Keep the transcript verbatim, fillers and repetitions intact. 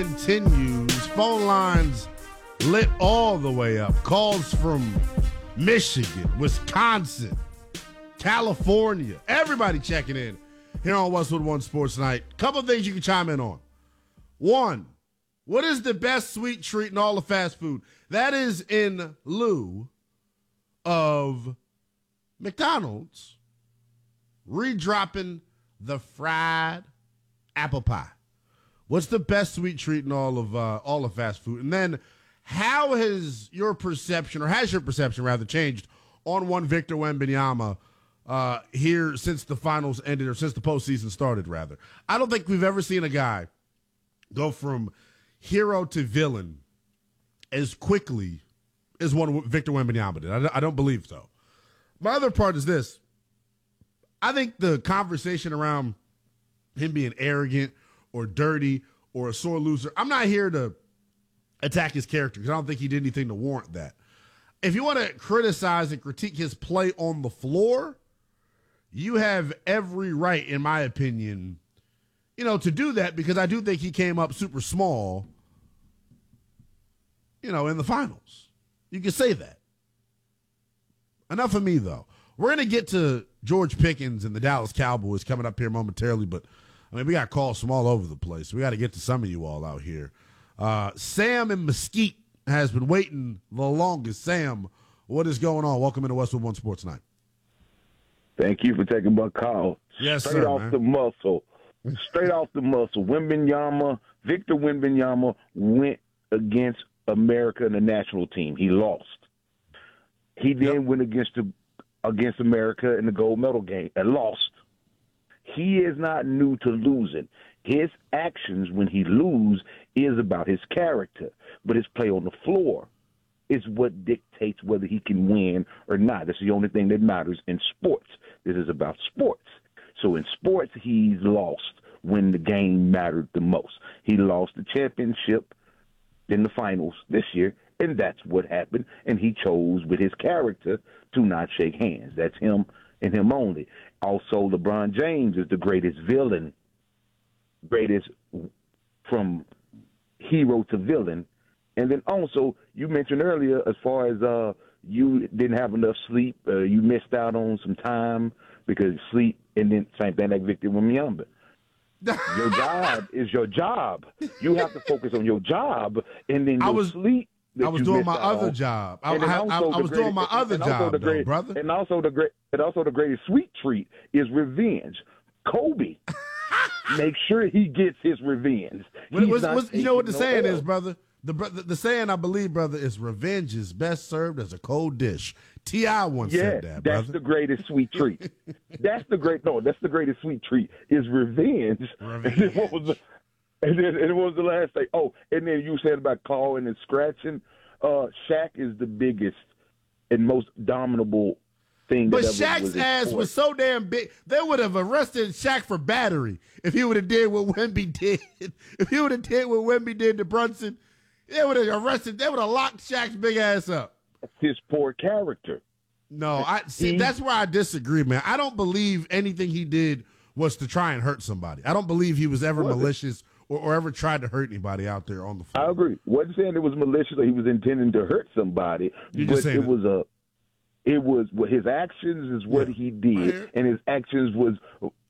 Continues. Phone lines lit all the way up. Calls from Michigan, Wisconsin, California. Everybody checking in here on Westwood One Sports Night. Couple of things you can chime in on. One, what is the best sweet treat in all of fast food? That is in lieu of McDonald's redropping the fried apple pie. What's the best sweet treat in all of uh, all of fast food? And then how has your perception, or has your perception rather, changed on one Victor Wembanyama uh, here since the finals ended, or since the postseason started, rather? I don't think we've ever seen a guy go from hero to villain as quickly as one Victor Wembanyama did. I, I don't believe so. My other part is this. I think the conversation around him being arrogant or dirty or a sore loser, I'm not here to attack his character because I don't think he did anything to warrant that. If you want to criticize and critique his play on the floor, you have every right, in my opinion, you know, to do that, because I do think he came up super small, you know, in the finals. You can say that. Enough of me, though. We're going to get to George Pickens and the Dallas Cowboys coming up here momentarily, but I mean, we got calls from all over the place. We got to get to some of you all out here. Uh, Sam in Mesquite has been waiting the longest. Sam, what is going on? Welcome into Westwood One Sports Night. Thank you for taking my call. Yes, Straight sir, off man. the muscle. Straight off the muscle. Wembanyama, Victor Wembanyama went against America in the national team. He lost. He then yep. went against the, against America in the gold medal game and lost. He is not new to losing. His actions when he loses is about his character, but his play on the floor is what dictates whether he can win or not. That's the only thing that matters in sports. This is about sports. So in sports, he's lost when the game mattered the most. He lost the championship in the finals this year, and that's what happened. And he chose with his character to not shake hands. That's him and him only. Also, LeBron James is the greatest villain, greatest from hero to villain. And then also, you mentioned earlier, as far as uh, you didn't have enough sleep, uh, you missed out on some time because sleep, and then same thing like Victor Wembanyama. Your job is your job. You have to focus on your job, and then your I was, sleep. I was doing my other on. job. I, I, I, I was great, doing my other job, great, though, brother. And also the great, and also the greatest sweet treat is revenge. Kobe, make sure he gets his revenge. What, what's, what's, you know what the no saying L. is, brother? The, the the saying, I believe, brother, is revenge is best served as a cold dish. T I once yeah, said that, that's brother. the greatest sweet treat. that's the great no, that's the greatest sweet treat is revenge. revenge. And then what was the and then and what was the last thing? Oh, and then you said about clawing and scratching. Uh, Shaq is the biggest and most dominable thing. But that ever Shaq's was ass sport. was so damn big, they would have arrested Shaq for battery if he would have did what Wemby did. If he would have did what Wemby did to Brunson, they would have arrested. They would have locked Shaq's big ass up. That's his poor character. No, I see. He, that's where I disagree, man. I don't believe anything he did was to try and hurt somebody. I don't believe he was ever malicious or, or ever tried to hurt anybody out there on the floor. I agree. Wasn't saying it was malicious or he was intending to hurt somebody, You're but just it saying was a. It was what his actions is what yeah. he did, and his actions was